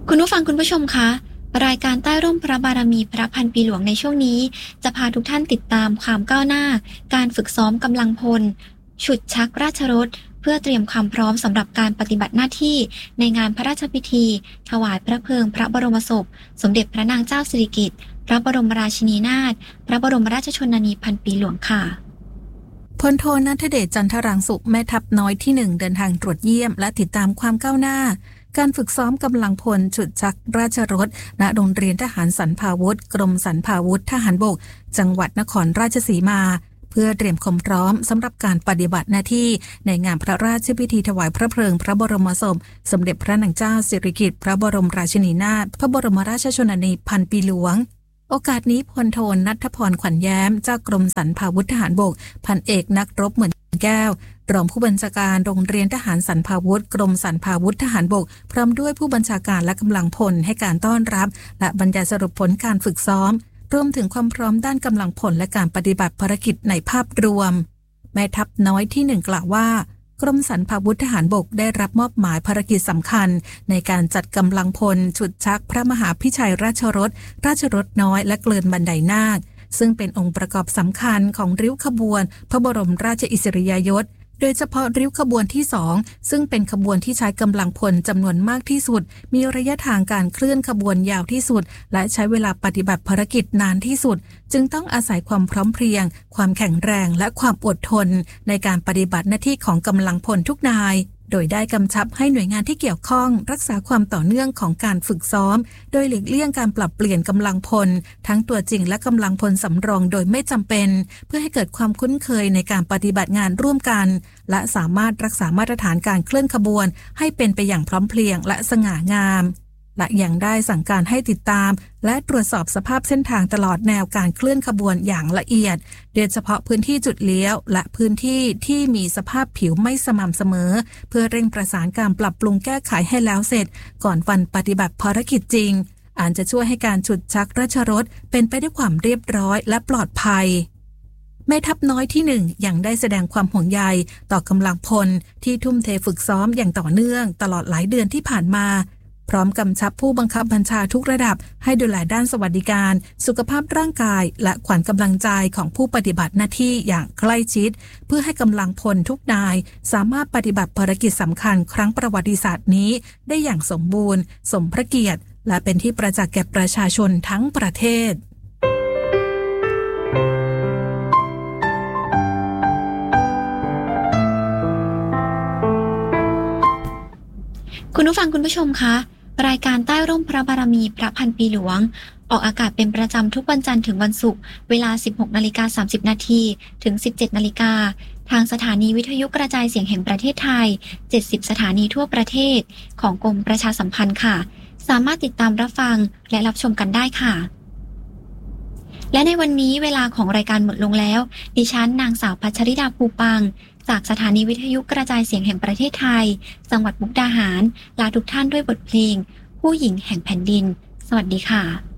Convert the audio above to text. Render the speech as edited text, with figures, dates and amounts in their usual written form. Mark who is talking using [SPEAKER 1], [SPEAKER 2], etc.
[SPEAKER 1] คุณผู้ฟังคุณผู้ชมคะรายการใต้ร่มพระบารมีพระพันปีหลวงในช่วงนี้จะพาทุกท่านติดตามความก้าวหน้าการฝึกซ้อมกำลังพลฉุดชักราชรถเพื่อเตรียมความพร้อมสำหรับการปฏิบัติหน้าที่ในงานพระราชพิธีถวายพระเพลิงพระบรมศพสมเด็จพระนางเจ้าสิริกิติ์พระบรมราชินีนาถพระบรมราชชนนีพันปีหลวงค่ะ
[SPEAKER 2] พลโทณัฐเดช จันทรังสุขแม่ทัพน้อยที่1เดินทางตรวจเยี่ยมและติดตามความก้าวหน้าการฝึกซ้อมกำลังพลฉุดชักราชรถณโรงเรียนทหารสรรพาวุธกรมสรรพาวุธทหารบกจังหวัดนครราชสีมาเพื่อเตรียมความพร้อมสำหรับการปฏิบัติหน้าที่ในงานพระราชพิธีถวายพระเพลิงพระบรมศพสมเด็จพระนางเจ้าสิริกิติ์พระบรมราชินีนาถพระบรมราชชนนีพันปีหลวงโอกาสนี้พลโทณัฐพรขวัญแย้มเจ้ากรมสรรพาวุธทหารบกพันเอกนักรบเหมือนแก้วรองผู้บัญชาการโรงเรียนทหารสรรพาวุธกรมสรรพาวุธทหารบกพร้อมด้วยผู้บัญชาการและกำลังพลให้การต้อนรับและบรรยายสรุปผลการฝึกซ้อมรวมถึงความพร้อมด้านกำลังพลและการปฏิบัติภารกิจในภาพรวมแม่ทัพน้อยที่1กล่าวว่ากรมสรรพาวุธทหารบกได้รับมอบหมายภารกิจสำคัญในการจัดกำลังพลฉุดชักพระมหาพิชัยราชรถน้อยและเกลินบันไดนาคซึ่งเป็นองค์ประกอบสำคัญของริ้วขบวนพระบรมราชอิสริยยศโดยเฉพาะริ้วขบวนที่2ซึ่งเป็นขบวนที่ใช้กำลังพลจำนวนมากที่สุดมีระยะทางการเคลื่อนขบวนยาวที่สุดและใช้เวลาปฏิบัติภารกิจนานที่สุดจึงต้องอาศัยความพร้อมเพรียงความแข็งแรงและความอดทนในการปฏิบัติหน้าที่ของกำลังพลทุกนายโดยได้กำชับให้หน่วยงานที่เกี่ยวข้องรักษาความต่อเนื่องของการฝึกซ้อมโดยหลีกเลี่ยงการปรับเปลี่ยนกำลังพลทั้งตัวจริงและกำลังพลสำรองโดยไม่จำเป็นเพื่อให้เกิดความคุ้นเคยในการปฏิบัติงานร่วมกันและสามารถรักษามาตรฐานการเคลื่อนขบวนให้เป็นไปอย่างพร้อมเพรียงและสง่างามและยังได้สั่งการให้ติดตามและตรวจสอบสภาพเส้นทางตลอดแนวการเคลื่อนขบวนอย่างละเอียดโดยเฉพาะพื้นที่จุดเลี้ยวและพื้นที่ที่มีสภาพผิวไม่สม่ำเสมอเพื่อเร่งประสานการปรับปรุงแก้ไขให้แล้วเสร็จก่อนวันปฏิบัติภารกิจจริงอาจจะช่วยให้การฉุดชักราชรถเป็นไปด้วยความเรียบร้อยและปลอดภัยแม่ทัพน้อยที่1ยังได้แสดงความห่วงใยต่อกำลังพลที่ทุ่มเทฝึกซ้อมอย่างต่อเนื่องตลอดหลายเดือนที่ผ่านมาพร้อมกำชับผู้บังคับบัญชาทุกระดับให้ดูแลด้านสวัสดิการสุขภาพร่างกายและขวัญกำลังใจของผู้ปฏิบัติหน้าที่อย่างใกล้ชิดเพื่อให้กำลังพลทุกนายสามารถปฏิบัติภารกิจสำคัญครั้งประวัติศาสตร์นี้ได้อย่างสมบูรณ์สมพระเกียรติและเป็นที่ประจักษ์แก่ประชาชนทั้งประเทศ
[SPEAKER 1] คุณผู้ฟังคุณผู้ชมคะรายการใต้ร่มพระบารมีพระพันปีหลวงออกอากาศเป็นประจำทุกวันจันทร์ถึงวันศุกร์เวลา 16:30 น.ถึง 17:00 น.ทางสถานีวิทยุกระจายเสียงแห่งประเทศไทย70สถานีทั่วประเทศของกรมประชาสัมพันธ์ค่ะสามารถติดตามรับฟังและรับชมกันได้ค่ะและในวันนี้เวลาของรายการหมดลงแล้วดิฉันนางสาวพัชริดาภูปังจากสถานีวิทยุกระจายเสียงแห่งประเทศไทยจังหวัดมุกดาหารลาทุกท่านด้วยบทเพลงผู้หญิงแห่งแผ่นดินสวัสดีค่ะ